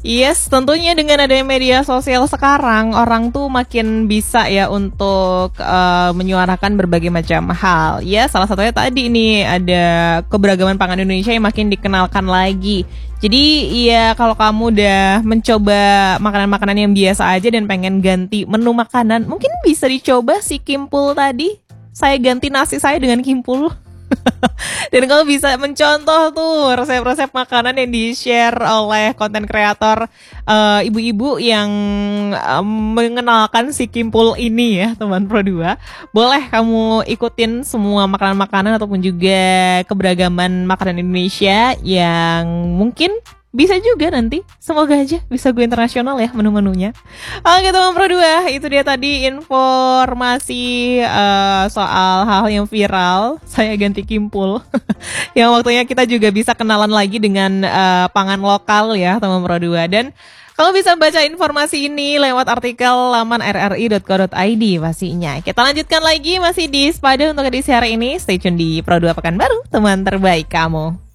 Yes, tentunya dengan adanya media sosial sekarang, orang tuh makin bisa ya untuk menyuarakan berbagai macam hal. Ya, salah satunya tadi nih ada keberagaman pangan Indonesia yang makin dikenalkan lagi. Jadi ya kalau kamu udah mencoba makanan-makanan yang biasa aja dan pengen ganti menu makanan, mungkin bisa dicoba si Kimpul tadi. Saya ganti nasi saya dengan Kimpul. Dan kamu bisa mencontoh tuh resep-resep makanan yang di-share oleh konten kreator ibu-ibu yang mengenalkan si Kimpul ini ya teman Pro 2. Boleh kamu ikutin semua makanan-makanan ataupun juga keberagaman makanan Indonesia yang mungkin bisa juga nanti, semoga aja bisa go internasional ya menu-menunya. Oke teman Pro 2, itu dia tadi informasi soal hal yang viral. Saya ganti Kimpul. Yang waktunya kita juga bisa kenalan lagi dengan pangan lokal ya teman Pro 2. Dan kamu bisa baca informasi ini lewat artikel laman rri.co.id pastinya. Kita lanjutkan lagi masih di Spada untuk edisi hari ini. Stay tune di Pro 2 Pekanbaru, teman terbaik kamu.